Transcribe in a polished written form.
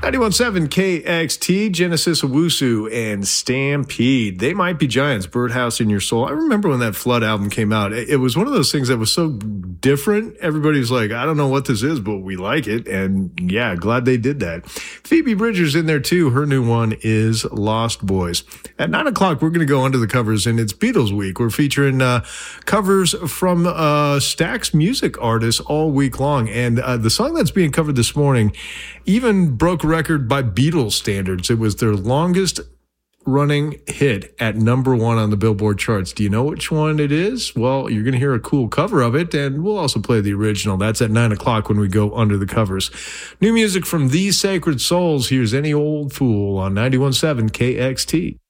91.7 KXT, Genesis Owusu, and Stampede. They Might Be Giants, Birdhouse in Your Soul. I remember when that Flood album came out. It was one of those things that was so different. Everybody was like, I don't know what this is, but we like it. And yeah, glad they did that. Phoebe Bridgers in there too. Her new one is Lost Boys. At 9 o'clock, we're going to go under the covers, and it's Beatles week. We're featuring covers from Stax music artists all week long. And the song that's being covered this morning even broke a record by Beatles standards. It was their longest running hit at number 1 on the Billboard charts. Do you know which one it is? Well, you're going to hear a cool cover of it, and we'll also play the original. That's at 9 o'clock when we go under the covers. New music from These Sacred Souls. Here's Any Old Fool on 91.7 KXT.